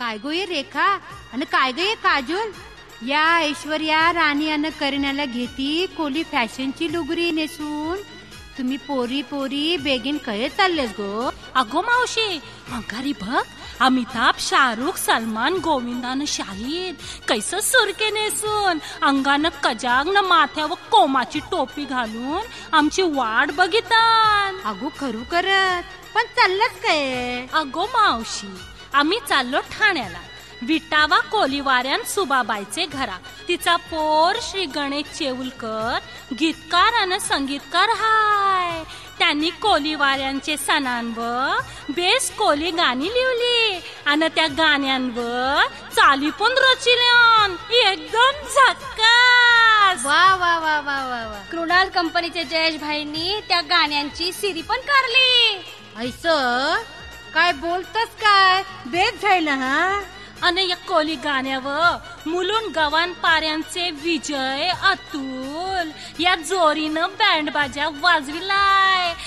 काय गो ये रेखा आणि काय ग ये काजोल, या ऐश्वर्या राणी आणि करीनाला घेती कोली फॅशनची लुगरी नेसून. तुम्ही पोरी पोरी बेगीन कळे चाललेस गो. अगो मावशी, अंगारी बघ, अमिताभ, शाहरुख, सलमान, गोविंदानं, शाहिद कैसं सुरके नेसून अंगानं कजाग न माथ्यावर कोमाची टोपी घालून आमची वाट बघितान. अगो खरू करत, पण चाललंच काय? अगो मावशी, आम्ही चाललो ठाण्याला विटावा कोलीवाऱ्यान सुबाबाईचे घरा. तिचा पोर श्री गणेश चेऊलकर गीतकार आणि संगीतकार हाय. त्यांनी कोलीवाऱ्यांचे सणांवर बेस कोली गाणी लिहिली आणि त्या गाण्यांवर चाली पण रचिल्यान. एकदम झक्कास. वा वा वा वा वा वा. कृणाल कंपनीचे जयेश भाईंनी त्या गाण्यांची सिरी पण काढली. ऐसं काय बोलतस काय? बेस झालं हा. आणि या कोली गाण्यावर मुलुंड गव्हाण पाऱ्यांचे विजय, अतुल या जोरीनं बँड बाजा वाजविलाय.